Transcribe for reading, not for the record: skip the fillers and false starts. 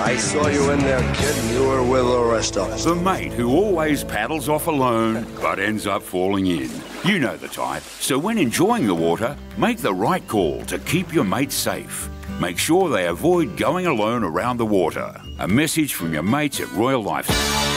I saw you in there, kid, and you were with the rest of us. The mate who always paddles off alone but ends up falling in. You know the type. So when enjoying the water, make the right call to keep your mates safe. Make sure they avoid going alone around the water. A message from your mates at Royal Lifestyle.